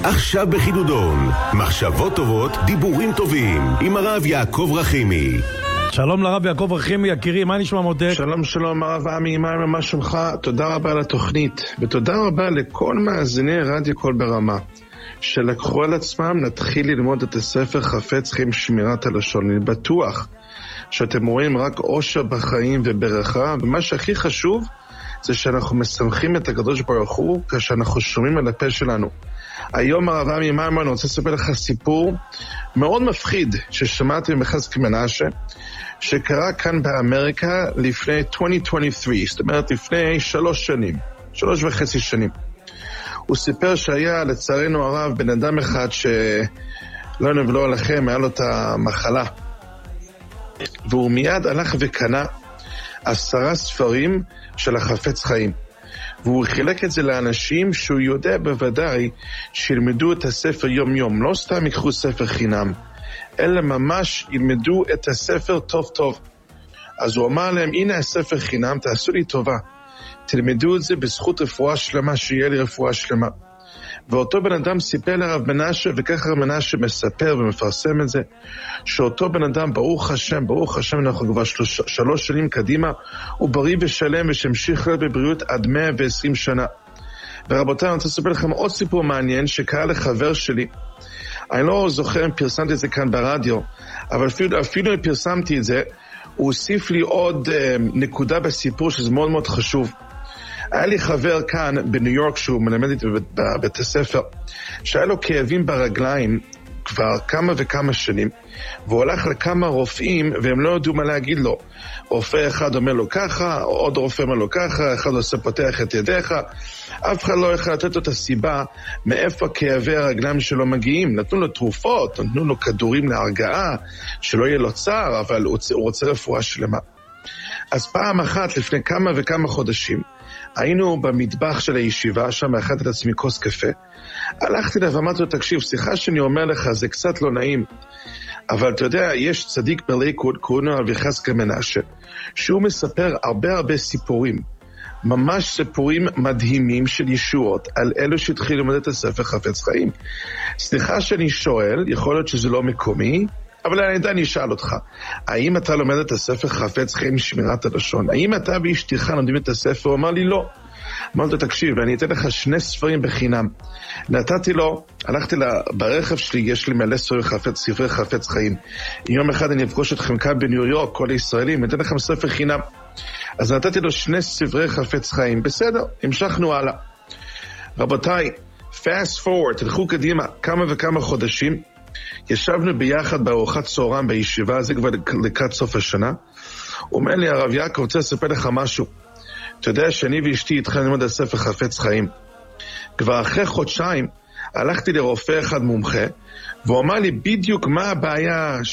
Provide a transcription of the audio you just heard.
עכשיו בחידודון, מחשבות טובות, דיבורים טובים, עם הרב יעקב רחימי. שלום לרב יעקב רחימי, יקירי, מה נשמע מותק? שלום הרב עמי, מה שלומך? תודה רבה על התוכנית, ותודה רבה לכל מאזיני רדיו קול ברמה, שלקחו על עצמם להתחיל ללמוד את הספר חפץ חיים שמירת הלשון. אני בטוח שאתם רואים רק אושר בחיים וברכה, ומה שהכי חשוב זה שאנחנו משמחים את הקדוש ברוך הוא כאשר אנחנו שומעים על הפה שלנו. היום הרב עמי, אני רוצה לספר לך סיפור מאוד מפחיד ששמעתי מחזקי מנשה, שקרה כאן באמריקה לפני 2023, זאת אומרת לפני 3.5 שנים. הוא סיפר שהיה לצערנו הרב בן אדם אחד שלא נבלו עליכם, היה לו את המחלה, והוא מיד הלך וקנה 10 ספרים של החפץ חיים, והוא חילק את זה לאנשים שהוא יודע בוודאי שילמדו את הספר יום יום, לא סתם יקחו ספר חינם, אלא ממש ילמדו את הספר טוב טוב. אז הוא אמר להם, הנה הספר חינם, תעשו לי טובה, תלמדו את זה בזכות רפואה שלמה, שיהיה לי רפואה שלמה. ואותו בן אדם סיפר לרב מנשה, וככה רב מנשה מספר ומפרסם את זה, שאותו בן אדם, ברוך השם, אנחנו כבר 3 שנים קדימה, הוא בריא ושלם ושמשיך להיות בבריאות עד 120 שנה. ורבותיי, אני רוצה לספר לכם עוד סיפור מעניין שקרה לחבר שלי. אני לא זוכר אם פרסמתי את זה כאן ברדיו, אבל אפילו אם פרסמתי את זה, הוא הוסיף לי עוד נקודה בסיפור שזה מאוד מאוד חשוב. היה לי חבר כאן בניו יורק שהוא מלמד איתי בבית הספר, שהיה לו כאבים ברגליים כבר כמה וכמה שנים, והוא הלך לכמה רופאים והם לא ידעו מה להגיד לו. רופא אחד אומר לו ככה, עוד רופא אומר לו ככה, אחד עושה פותח את ידיך, אף אחד לא יכול לתת לו את הסיבה מאיפה כאבי הרגליים שלו מגיעים. נתנו לו תרופות, נתנו לו כדורים להרגעה, שלא יהיה לו צער, אבל הוא רוצה רפואה שלמה. אז פעם אחת לפני כמה וכמה חודשים, היינו במטבח של הישיבה, שם הכנתי את עצמי כוס קפה, הלכתי לה ואמרתי לו, תקשיב, סליחה שאני אומר לך, זה קצת לא נעים, אבל אתה יודע, יש צדיק בליכוד, קוראים לו רבי חזקי מנשה, שהוא מספר הרבה סיפורים, ממש סיפורים מדהימים של ישועות, על אלו שהתחילו ללמוד את הספר חפץ חיים. סליחה שאני שואל, יכול להיות שזה לא מקומי, אבל אני אשאל אותך, האם אתה לומד את הספר חפץ חיים שמירת הלשון? האם אתה ואשתך לומדים את הספר? הוא אמר לי לא. אמרתי לו, תקשיב, אני אתן לך 2 ספרים בחינם. נתתי לו, הלכתי ברכב שלי, יש לי מלא ספרי חפץ חיים. יום אחד אני אפגוש אתכם כאן בניו יורק, כל הישראלים, אתן לכם ספר חינם. אז נתתי לו 2 ספרי חפץ חיים. בסדר, המשכנו הלאה. רבותיי, fast forward, תלכו קדימה, כמה וכמה חודשים, ישבנו ביחד בארוחת צהריים בישיבה, זה כבר לקראת סוף השנה. הוא אומר לי, הרב יעקב, רוצה לספר לך משהו. אתה יודע שאני ואשתי התחלנו ללמוד על ספר חפץ חיים. כבר אחרי חודשיים הלכתי לרופא אחד מומחה, והוא אמר לי בדיוק מה הבעיה